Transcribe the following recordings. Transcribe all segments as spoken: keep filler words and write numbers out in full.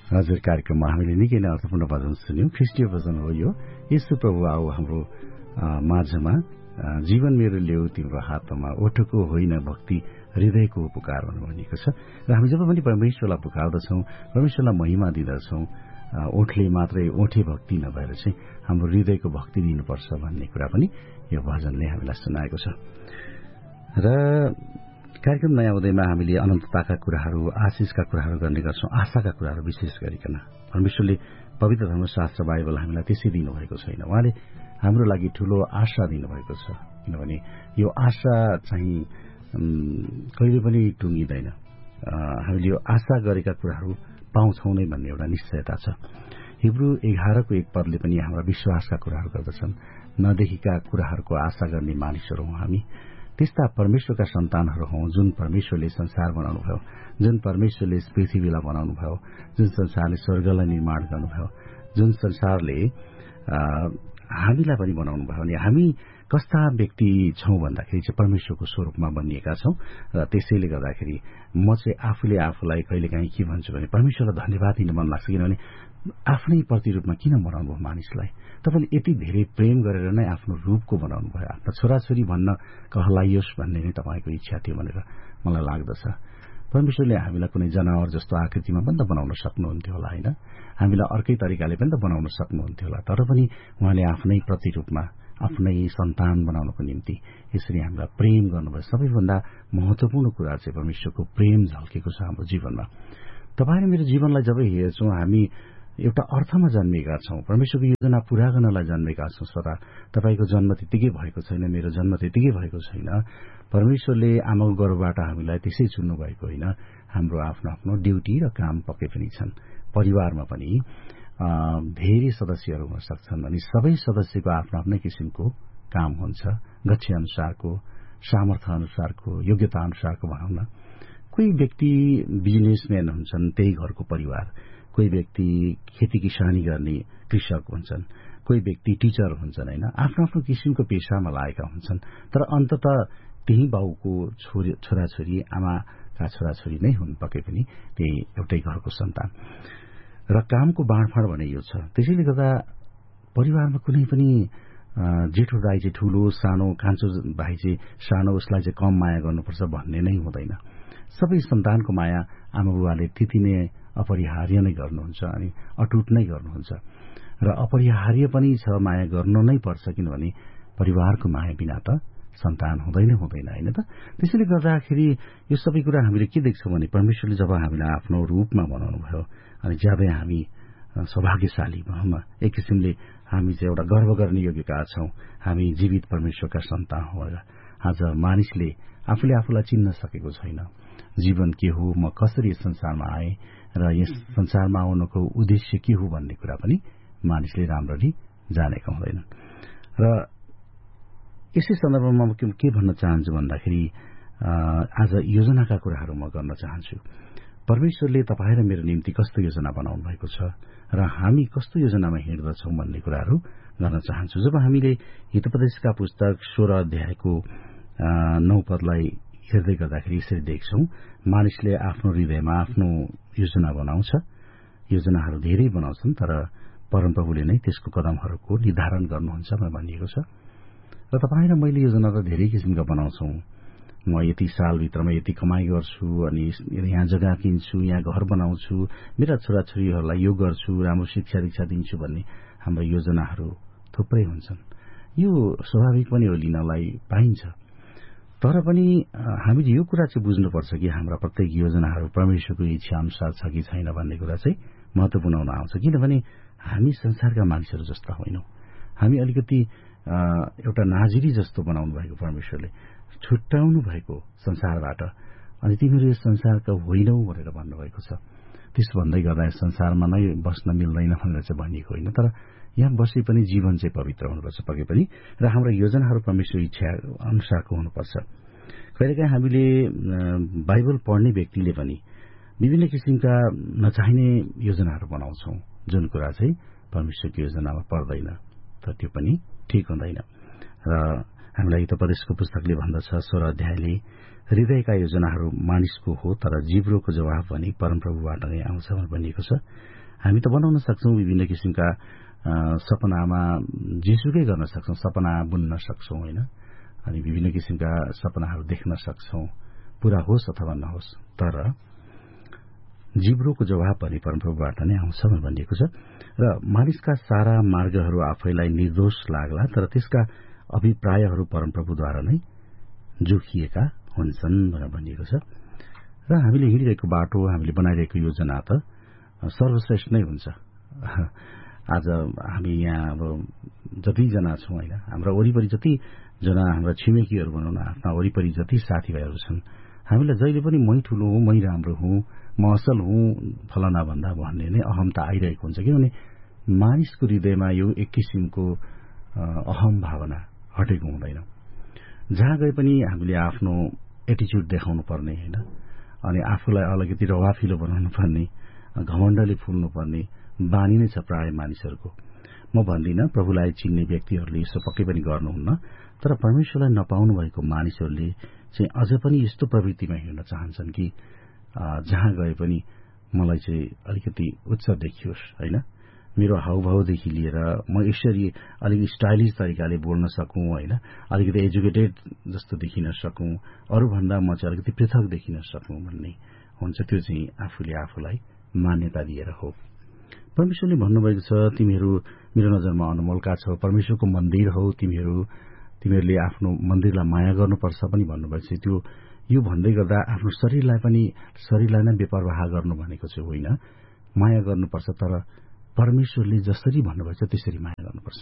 हजुर, कार्यक्रममा हामीले निकै नै अर्थपूर्ण भजन सुन्यौं। ख्रिस्टीय भजन हो यो। येशू प्रभु आऊ हाम्रो माझमा, जीवन मेरो ल्याऊ तिम्रो हातमा, ओठको होइन भक्ति हृदयको पुकार भनिएको छ। र हामी जब पनि परमेश्वरलाई पुकार्दछौं, परमेश्वरलाई महिमा दिँदछौं, ओठले मात्रै ओठे भक्ति नभएर चाहिँ हाम्रो हृदयको भक्ति दिनुपर्छ भन्ने कुरा पनि यो भजनले हामीलाई सुनाएको छ। र कार्यक्रम नयाँ उदयमा हामीले अनन्तताका कुराहरू, आशिषका कुराहरू गर्ने गर्छौं, आशाका कुराहरू विशेष गरिकन। परमेश्वरले पवित्र धर्मशास्त्र बाइबल हामीलाई त्यसै दिनुभएको छैन। उहाँले हाम्रो लागि ठूलो आशा दिनुभएको छ, किनभने यो आशा चाहिँ कहिले पनि टुङ्गिँदैन। हामीले यो आशा गरेका कुराहरू पाउँछौ नै भन्ने एउटा निश्चयता छ। हिब्रू एघारको एक पदले पनि हाम्रा विश्वासका कुराहरू गर्दछन्। नदेखिका कुराहरूको आशा गर्ने मानिसहरू हौं हामी। त्यस्ता परमेश्वरका सन्तानहरू हौं जुन परमेश्वरले संसार बनाउनुभयो, जुन परमेश्वरले पृथ्वीलाई बनाउनुभयो, जुन संसारले स्वर्गलाई निर्माण गर्नुभयो, जुन संसारले हामीलाई पनि बनाउनु भयो। अनि हामी कस्ता व्यक्ति छौं भन्दाखेरि चाहिँ परमेश्वरको स्वरूपमा बनिएका छौं। र त्यसैले गर्दाखेरि म चाहिँ आफूले आफूलाई कहिलेकाहीँ के भन्छु भने परमेश्वरलाई धन्यवाद दिन मन लाग्छ, किनभने आफ्नै प्रतिरूपमा किन बनाउनु भयो मानिसलाई? तपाईँले यति धेरै प्रेम गरेर नै आफ्नो रूपको बनाउनु भयो। आफ्नो छोराछोरी भन्न कहलाइयोस् भन्ने नै तपाईँको इच्छा थियो भनेर मलाई लाग्दछ। परमेश्वरले हामीलाई कुनै जनावर जस्तो आकृतिमा पनि त बनाउन सक्नुहुन्थ्यो होला, होइन? हामीलाई अर्कै तरिकाले पनि त बनाउन सक्नुहुन्थ्यो होला, तर पनि उहाँले आफ्नै प्रतिरूपमा आफ्नै सन्तान बनाउनको निम्ति यसरी हामीलाई प्रेम गर्नुभयो। सबैभन्दा महत्वपूर्ण कुरा चाहिँ परमेश्वरको प्रेम झल्केको छ हाम्रो जीवनमा। तपाईँ र मेरो जीवनलाई जब हेर्छौं, हामी एउटा अर्थमा जन्मेका छौं, परमेश्वरको योजना पूरा गर्नलाई जन्मेका छौं। श्रोता, तपाईँको जन्म त्यतिकै भएको छैन, मेरो जन्म त्यतिकै भएको छैन। परमेश्वरले आमाको गर्भबाट हामीलाई त्यसै चुन्नु भएको होइन। हाम्रो आफ्नो आफ्नो ड्युटी र काम पक्कै पनि छन्। परिवारमा पनि धेरै सदस्यहरू हुन सक्छन्, अनि सबै सदस्यको आफ्नो आफ्नै किसिमको काम हुन्छ। गच्छे अनुसारको, सामर्थ्य अनुसारको, योग्यता अनुसारको भनौँ न। कोही व्यक्ति बिजनेसम्यान हुन्छन्, त्यही घरको परिवार। कोही व्यक्ति खेती किसानी गर्ने कृषक हुन्छन्, कोही व्यक्ति टिचर हुन्छन्, होइन? आफ्नो आफ्नो किसिमको पेशामा लागेका हुन्छन्। तर अन्ततः त्यही बाउको छोरी छोराछोरी, आमाका छोराछोरी नै हुन् पक्कै पनि, त्यही एउटै घरको सन्तान। र कामको बाँडफाँड भने यो छ। त्यसैले गर्दा परिवारमा कुनै पनि जेठो दाइ चाहिँ ठूलो, सानो, कान्छो भाइ चाहिँ सानो, उसलाई चाहिँ कम माया गर्नुपर्छ भन्ने नै हुँदैन। सबै सन्तानको माया आमा बुवाले त्यति नै अपरिहार्य नै गर्नुहुन्छ, अनि अटुट नै गर्नुहुन्छ। र अपरिहार्य पनि छ, माया गर्नु नै पर्छ, किनभने परिवारको माया बिना त सन्तान हुँदैन हुँदैन होइन त? त्यसैले गर्दाखेरि यो सबै कुरा हामीले के देख्छौँ भने परमेश्वरले जब हामीलाई आफ्नो रूपमा बनाउनु भयो, अनि जब हामी सौभाग्यशाली भनौँ न, एक किसिमले हामी चाहिँ एउटा गर्व गर्ने योग्यका छौं, हामी जीवित परमेश्वरका सन्तान हो। आज मानिसले आफूले आफूलाई चिन्न सकेको छैन। जीवन के हो, म कसरी यस संसारमा आए र यस संसारमा आउनको उद्देश्य के हो भन्ने कुरा पनि मानिसले राम्ररी जानेका हुँदैन। र यसै सन्दर्भमा म के भन्न चाहन्छु भन्दाखेरि आज योजनाका कुराहरू म गर्न चाहन्छु। परमेश्वरले तपाईँ र मेरो निम्ति कस्तो योजना बनाउनु भएको छ र हामी कस्तो योजनामा हिँड्दछौं भन्ने कुराहरू गर्न चाहन्छु। जब हामीले हितोपदेशका पुस्तक सोह्र अध्यायको नौ पदलाई हेर्दै गर्दाखेरि यसरी देख्छौं, मानिसले आफ्नो हृदयमा आफ्नो योजना बनाउँछ। योजनाहरू धेरै बनाउँछन्, तर परमप्रभुले नै त्यसको कदमहरूको निर्धारण गर्नुहुन्छ भनिएको छ। र तपाईँ र मैले योजना त धेरै किसिमका बनाउँछौं। म यति सालभित्रमा यति कमाई गर्छु, अनि यहाँ जग्गा किन्छु, यहाँ घर बनाउँछु, मेरा छोराछोरीहरूलाई यो गर्छु, राम्रो शिक्षा दीक्षा दिन्छु भन्ने हाम्रो योजनाहरू थुप्रै हुन्छन्। यो स्वाभाविक पनि हो, लिनलाई पाइन्छ। तर पनि हामीले यो कुरा चाहिँ बुझ्नुपर्छ कि हाम्रा प्रत्येक योजनाहरू परमेश्वरको इच्छा अनुसार छ कि छैन भन्ने कुरा चाहिँ महत्वपूर्ण हुन आउँछ। किनभने हामी संसारका मानिसहरू जस्ता होइनौं। हामी अलिकति एउटा नाजिरी जस्तो बनाउनु भएको परमेश्वरले, छुट्याउनु भएको संसारबाट, अनि तिमीहरू यस संसारका होइनौ भनेर भन्नुभएको छ। त्यसो भन्दै गर्दा यस संसारमा नै बस्न मिल्दैन भनेर चाहिँ भनिएको होइन, तर यहाँ बसे पनि जीवन चाहिँ पवित्र हुनुपर्छ पक्कै पनि, र हाम्रो योजनाहरू परमेश्वर इच्छा अनुसारको हुनुपर्छ। कहिलेकाहीँ हामीले बाइबल पढ्ने व्यक्तिले पनि विभिन्न किसिमका नचाहिने योजनाहरू बनाउँछौं, जुन कुरा चाहिँ परमेश्वरको योजनामा पर्दैन, तर त्यो पनि ठिक हुँदैन। र हामीलाई हितोपदेशको पुस्तकले भन्दछ, सोह्र अध्यायले हृदयका योजनाहरू मानिसको हो, तर जिब्रोको जवाफ भने परमप्रभुबाट नै आउँछ भनिएको छ। हामी त बनाउन सक्छौं, विभिन्न किसिमका सपनामा जेसुकै गर्न सक्छौं, सपना बुन्न सक्छौं होइन, अनि विभिन्न किसिमका सपनाहरू देख्न सक्छौं, पूरा होस् अथवा नहोस्, तर जिब्रोको जवाब भने परमप्रभुबाट नै आउँछ भनिएको छ। र मानिसका सारा मार्गहरू आफैलाई निर्दोष लाग्ला, तर त्यसका अभिप्रायहरू परमप्रभुद्वारा नै जोखिएका हुन्छन् भनेर भनिएको छ। र हामीले हिँडिरहेको बाटो, हामीले बनाइरहेको योजना त सर्वश्रेष्ठ नै हुन्छ। आज हामी यहाँ अब जतिजना छौं होइन, हाम्रा वरिपरि जतिजना हाम्रा छिमेकीहरू भनौँ न, आफ्ना वरिपरि जति साथीभाइहरू छन्, हामीलाई जहिले पनि मै ठूलो हुँ, मै राम्रो हुँ, म असल हुँ, फलाना भन्दा भन्ने नै अहमता आइरहेको हुन्छ। किनभने मानिसको हृदयमा यो एक किसिमको अहम भावना हटेको हुँदैन। जहाँ गए पनि हामीले आफ्नो एटिच्युड देखाउनु पर्ने होइन, अनि आफूलाई अलिकति रवाफिलो बनाउनु पर्ने, घमण्डले फुल्नु पर्ने बानी नै छ प्राय मानिसहरूको। म भन्दिनँ प्रभुलाई चिन्ने व्यक्तिहरूले यसो पक्कै पनि गर्नुहुन्न, तर परमेश्वरलाई नपाउनु भएको मानिसहरूले चाहिँ अझ पनि यस्तो प्रवृत्तिमा हिँड्न चाहन्छन् कि जहाँ गए पनि मलाई चाहिँ अलिकति उच्च देखियोस् होइन, मेरो हाउभावदेखि लिएर म यसरी अलिक स्टाइलिश तरिकाले बोल्न सकूँ होइन, अलिकति एजुकेटेड जस्तो देखिन सकूँ, अरूभन्दा म चाहिँ अलिकति पृथक देखिन सकूँ भन्ने हुन्छ। त्यो चाहिँ आफूले आफूलाई मान्यता दिएर हो। परमेश्वरले भन्नुभएको छ, तिमीहरू मेरो नजरमा अनमोलका छौ, परमेश्वरको मन्दिर हौ तिमीहरू, तिमीहरूले आफ्नो मन्दिरलाई माया गर्नुपर्छ पनि भन्नुभएको छ। त्यो यो भन्दै गर्दा आफ्नो शरीरलाई पनि शरीरलाई नै बेपरवाह गर्नु भनेको चाहिँ होइन, माया गर्नुपर्छ, तर परमेश्वरले जसरी भन्नुभएको छ त्यसरी माया गर्नुपर्छ।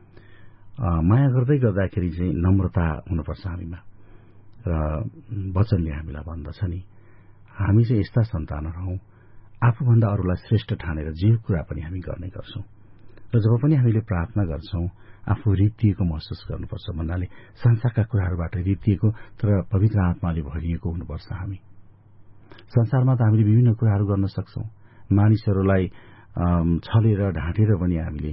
माया गर्दै गर्दाखेरि चाहिँ नम्रता हुनुपर्छ हामीमा। र वचनले हामीलाई भन्दछ नि, हामी चाहिँ यस्ता सन्तानहरू हौं, आफूभन्दा अरूलाई श्रेष्ठ ठानेर जे कुरा पनि हामी गर्ने गर्छौं। र जब पनि हामीले प्रार्थना गर्छौं, आफू रित्तिएको महसुस गर्नुपर्छ भन्नाले संसारका कुराहरूबाट रित्तिएको तर पवित्र आत्माले भरिएको हुनुपर्छ। हामी संसारमा त हामीले विभिन्न कुराहरू गर्न सक्छौं, मानिसहरूलाई छलेर ढाँटेर पनि हामीले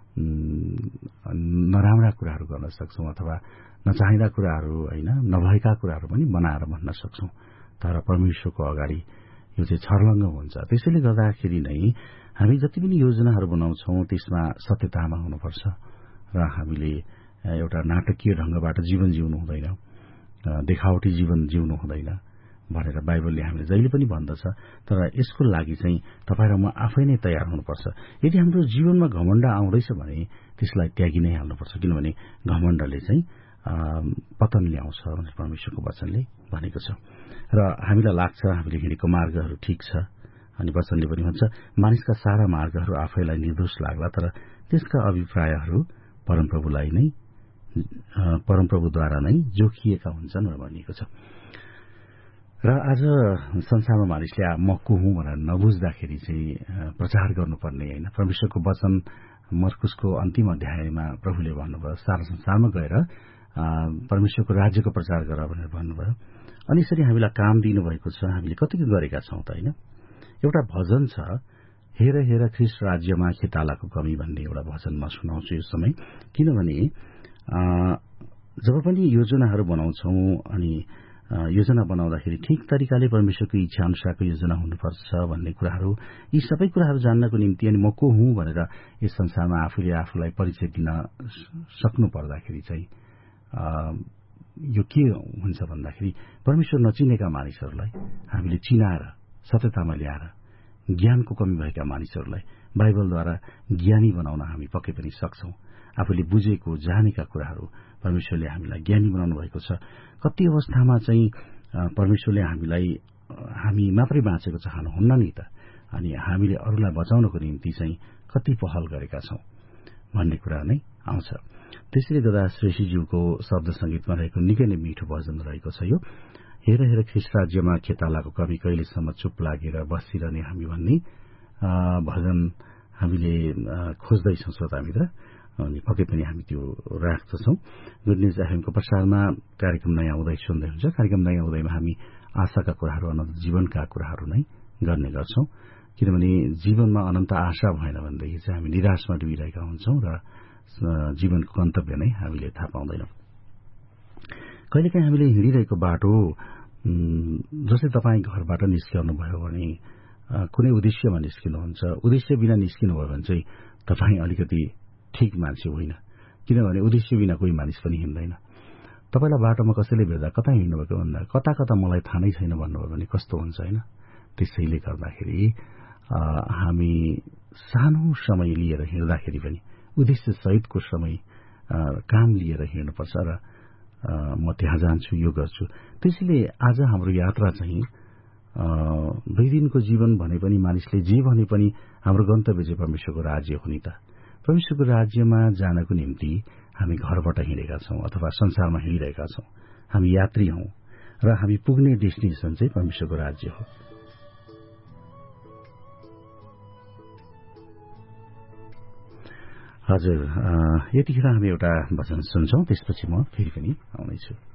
नराम्रा कुराहरू गर्न सक्छौं, अथवा नचाहिँदा कुराहरू होइन, नभएका कुराहरू पनि बनाएर भन्न सक्छौं, तर परमेश्वरको अगाडि यो चाहिँ छर्लङ्ग हुन्छ। त्यसैले गर्दाखेरि नै हामी जति पनि योजनाहरू बनाउँछौं त्यसमा सत्यतामा हुनुपर्छ र हामीले एउटा नाटकीय ढंगबाट जीवन जिउनु हुँदैन, देखावटी जीवन जिउनु हुँदैन भनेर बाइबलले हामीले जहिले पनि भन्दछ। तर यसको लागि चाहिँ तपाईँ र म आफै नै तयार हुनुपर्छ। यदि हाम्रो जीवनमा घमण्ड आउँदैछ भने त्यसलाई त्यागी नै हाल्नुपर्छ, किनभने घमण्डले चाहिँ पतन ल्याउँछ भनेर परमेश्वरको वचनले भनेको छ। र हामीलाई लाग्छ हामीले हिँडेको मार्गहरू ठिक छ, अनि वचनले पनि भन्छ मानिसका सारा मार्गहरू आफैलाई निर्दोष लाग्ला, तर त्यसका अभिप्रायहरू परमप्रभुलाई नै परमप्रभुद्वारा नै जोखिएका हुन्छन् भनेर भनिएको छ। र आज संसारमा मानिसले म को हुँ भनेर नबुझ्दाखेरि चाहिँ प्रचार गर्नुपर्ने होइन। परमेश्वरको वचन मर्कुसको अन्तिम अध्यायमा प्रभुले भन्नुभयो सारा संसारमा गएर परमेश्वरको राज्यको प्रचार गर भनेर भन्नुभयो। अनि यसरी हामीलाई काम दिनुभएको छ, हामीले कतिको गरेका छौं त होइन। एउटा भजन छ, हेर हेर ख्रीष्ट राज्यमा खेतालाको कमी भन्ने एउटा भजन म सुनाउँछु यो समय। किनभने जब पनि योजनाहरू बनाउँछौं अनि योजना बनाउँदाखेरि ठिक तरिकाले परमेश्वरको इच्छा अनुसारको योजना हुनुपर्छ भन्ने कुराहरू, यी सबै कुराहरू जान्नको निम्ति अनि म को हुँ भनेर यस संसारमा आफूले आफूलाई परिचय दिन सक्नु पर्दाखेरि चाहिँ यो के हुन्छ भन्दाखेरि परमेश्वर नचिनेका मानिसहरूलाई हामीले चिनाएर सत्यतामा ल्याएर ज्ञानको कमी भएका मानिसहरूलाई बाइबलद्वारा ज्ञानी बनाउन हामी पक्कै पनि सक्छौं। आफूले बुझेको जानेका कुराहरू परमेश्वरले हामीलाई ज्ञानी बनाउनु भएको छ। कति अवस्थामा चाहिँ परमेश्वरले हामीलाई हामी मात्रै बाँचेको चाहनुहुन्न नि त, अनि हामीले अरूलाई बचाउनको निम्ति चाहिँ कति पहल गरेका छौं भन्ने कुरा नै आउँछ। त्यसैले गर्दा श्रेष्ठीज्यूको शब्द संगीतमा रहेको निकै नै मिठो भजन रहेको छ यो, हेर हेर ख्रीष्ट राज्यमा खेतालाको कवि कहिलेसम्म चुप लागेर बसिरहने हामी भन्ने भजन हामीले खोज्दैछौँ श्रोता मित्र, अनि पक्कै पनि हामी त्यो राख्दछौँ। गुड न्युज एफएमको प्रसारमा कार्यक्रम नयाँ उदय सुन्दै हुन्छ। कार्यक्रम नयाँ उदयमा हामी आशाका कुराहरू, अनन्त जीवनका कुराहरू नै गर्ने गर्छौं, किनभने जीवनमा अनन्त आशा भएन भनेदेखि चाहिँ हामी निराशमा डुबिरहेका हुन्छौं र जीवनको गन्तव्य नै हामीले थाहा पाउँदैनौं। कहिलेकाहीँ हामीले हिँडिरहेको बाटो जस्तै तपाईँ घरबाट निस्किनु भयो भने कुनै उद्देश्यमा निस्किनुहुन्छ, उद्देश्य बिना निस्किनु भयो भने चाहिँ तपाईँ अलिकति ठिक मान्छे होइन, किनभने उद्देश्य बिना कोही मानिस पनि हिँड्दैन। तपाईँलाई बाटोमा कसैले भेट्दा कता हिँड्नुभएको भन्दा कता कता मलाई थाहा नै छैन भन्नुभयो भने कस्तो हुन्छ होइन। त्यसैले गर्दाखेरि हामी सानो समय लिएर हिँड्दाखेरि पनि उद्देश्य सहितको समय काम लिएर हिँड्नुपर्छ र म त्यहाँ जान्छु, यो गर्छु। त्यसैले आज हाम्रो यात्रा चाहिँ दुई दिनको जीवन भने पनि मानिसले जे भने पनि हाम्रो गन्तव्य चाहिँ परमेश्वरको राज्य हो नि त। परमेश्वरको राज्यमा जानको निम्ति हामी घरबाट हिँडेका छौँ अथवा संसारमा हिँडिरहेका छौँ। हामी यात्री हौँ र हामी पुग्ने डेस्टिनेसन चाहिँ परमेश्वरको राज्य हो। हजुर, यतिखेर हामी एउटा वचन सुन्छौँ, त्यसपछि म फेरि पनि आउनेछु।